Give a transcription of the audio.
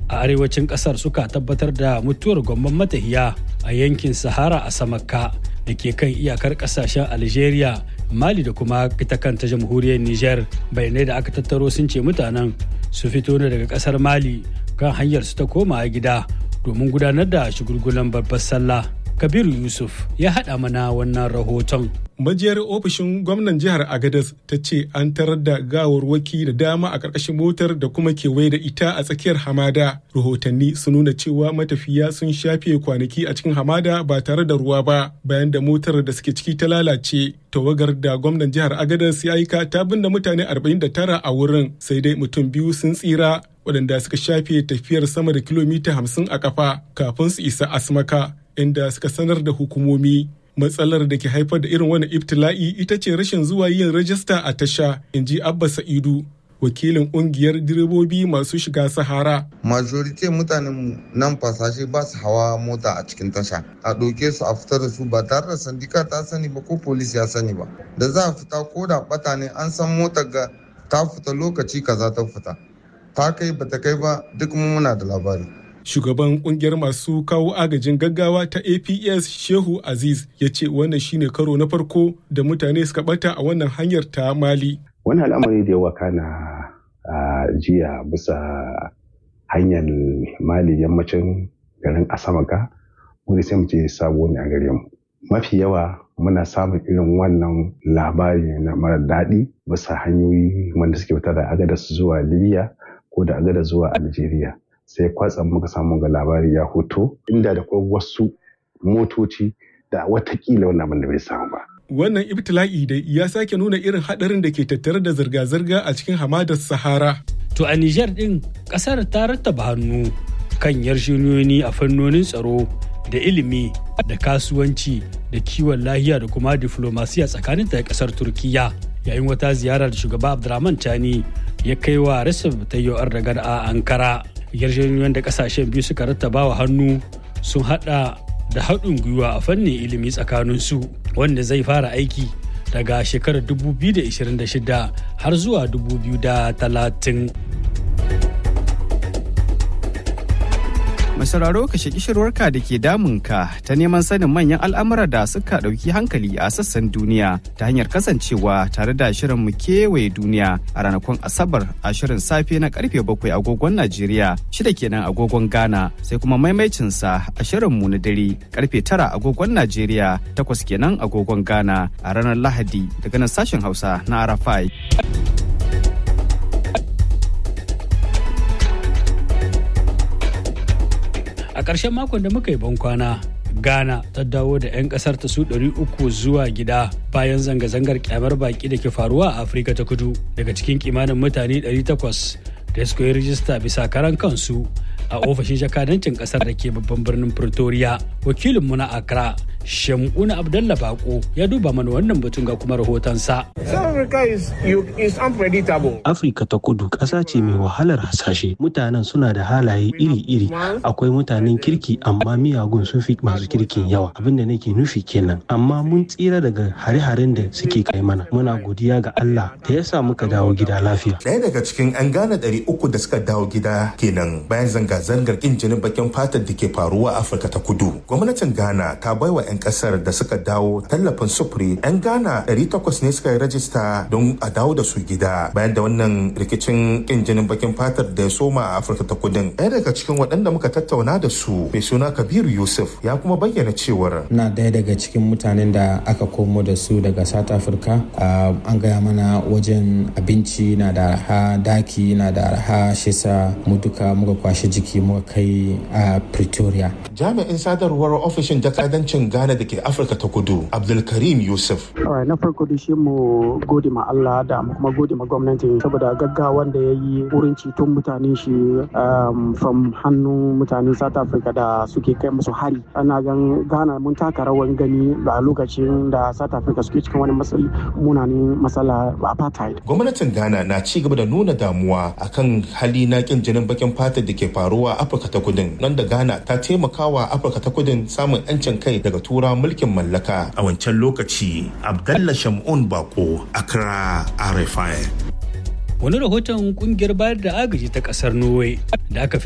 a arewacin kasar suka tabbatar da mutuwar gwamman matahiya a yankin Sahara a Samakka da ke kan iyakar kasashen Algeria, Mali da kuma ita kanta jamhuriyar Niger. Bayanai da aka tattaro sun ce mutanen su fito ne daga kasar Mali kan hanyar su ta komawa gida domin gudanar da shagulgulan babbar sallah. Kabiru Yusuf ya haɗa mana wannan rahoton. Majiyar ofishin gwamnan jihar Agadez ta ce an tarar da gawarwaki da dama a ƙarƙashin motar da kuma kewaye da ita a tsakiyar hamada. Rahotanni sun nuna cewa matafiya sun shafe kwanaki a cikin hamada ba tare da ruwa ba bayan da motar da suke ciki ta lalace. Tawagar da gwamnan jihar Agadez ya aika ta binne mutane 49 a wurin, sai dai mutum 2 sun tsira waɗanda suka shafe tafiyar sama da kilomita 50 a kafa kafin su isa Asmaka, inda suka sanar da hukumomi. Matsalar da ke haifar da irin wani ibtila'i ita ce rashin zuwa yin rajista a tasha, in ji Abba Sa'idu, wakilin kungiyar direbobi masu shiga Sahara. Majority mutanen nan fasashe ba su hawa mota a cikin tasha, a ɗauke su a fitar da su ba tare da sandika ta sani ba ko polis ya sani ba. Da za a fita ko da ɓata ne an san motar ga ta fita lokaci kaza ta fita, ta kai ba ta kai ba duk muna da labari. Shugaban kungiyar masu kawo agajin gaggawa ta APS Shehu Aziz ya ce wannan shine karo na farko da mutane suka bata a wannan hanyar ta Mali. Wani al'amari da ya wakana jiya bisa hanyar Mali yammacin garin Asamaka, wani sai mu ce sabo ne a gare mu. Mafi yawa muna samun irin wannan labari na mara daɗi bisa hanyoyi wanda suke fita da Agadez zuwa Libya ko da Agadez zuwa Algeria. Sai kwatsam muka samu ga labari ya hoto inda da kuma wasu motoci da watakila wannan abin da bai samu ba. Wannan ibtila'i dai ya sake nuna irin hadarin da ke tattare da zirga-zirga a cikin hamadar Sahara. To a Niger din kasar ta rattaba hannu kan yarjejeniyoyi a fannonin tsaro da ilimi da kasuwanci da kiwon lafiya da kuma diflomasiya tsakanin ta kasar Turkiya, yayin wata ziyara da shugaba Abdurrahman Tani ya kai wa Recep Tayyip Erdogan a Ankara. Yarjejeniyoyin da kasashen biyu suka rattaba wa hannu sun hada da haɗin gwiwa a fannin ilimi tsakanin su, wanda zai fara aiki daga shekarar 2026 har zuwa 2030. Masauraro ka shaki shirwarka da ke damunka ta neman sanin manyan al'amura da suka ɗauki hankali a sassan duniya ta hanyar kasancewa tare da shirin mu kewaye duniya a ranakun Asabar a shirin safe na karfe 7 agogon Najeriya, 6 kenan agogon Ghana, sai kuma maimaicinsa a shirin mu na dare karfe 9 agogon Najeriya, 8 kenan agogon Ghana a ranar Lahadi daga nan sashen Hausa na Arafai. A ƙarshen makon da muka yi bankwana, Ghana ta dawo da 'yan ƙasar ta su 300 zuwa gida bayan zanga-zangar kyamar baki da ke faruwa a Afirka ta Kudu. Daga cikin kimanin mutane 800 da suka yi rijista bisa karan kansu a ofishin jakadancin ƙasar da ke babban birnin Pretoria. Wakilinmu na Accra, Shamuna Abdallah Bako, ya duba mana wannan batun ga kuma rahotonsa. Afirka ta Kudu ƙasa ce mai wahalar hasashe. Mutanen suna da halaye iri-iri. Akwai mutanen kirki amma miyagun sun fi masu kirkin yawa. Abin da nake nufi kenan. Amma mun tsira daga hare-haren da suke kai mana. Muna godiya ga Allah da ya sa muka dawo gida lafiya. Ɗaya daga cikin 'yan Ghana 300 da suka dawo gida kenan bayan zanga-zangar ƙin jinin bakin fatar da ke faruwa a Afirka ta Kudu. Gwamnatin Ghana ta baiwa 'yan kasar da suka dawo tallafin sufuri. 'Yan Ghana 800 ne suka yi rajista don a dawo da su gida bayan da wannan rikicin kin jinin bakin fatar da ya soma a Afirka ta Kudin. Ɗaya daga cikin waɗanda muka tattauna da su mai suna Kabiru Yusuf ya kuma bayyana cewar na ɗaya daga cikin mutanen da aka komo da su daga South Africa. An gaya mana wajen abinci na da arha, daki na da arha, shi sa mu duka muka kwashe jiki muka kai a Pretoria. Jami'in sadarwar ofishin jakadancin Ghana da ke Afirka ta Kudu, Abdulkarim Yusuf. Na farko da shi mu gode ma Allah da mu kuma gode ma gwamnati saboda gaggawan da ya yi wurin ceton mutane shi from hannun mutane South Africa da suke kai musu hari. Ana gan Ghana mun taka rawan gani a lokacin da South Africa suke cikin wani munanin matsala apartheid. Gwamnatin Ghana na ci gaba da nuna damuwa akan hali na kin jinin bakin fata da ke faruwa a Afirka ta Kudin, nan da Ghana ta taimakawa Afirka ta Kudin samun 'yancin kai daga tura mulkin mallaka a wancan lokaci. Abdallah Shamun Bako, Accra, RFI. Wani rahoton kungiyar bayar da agaji ta kasar Norway da aka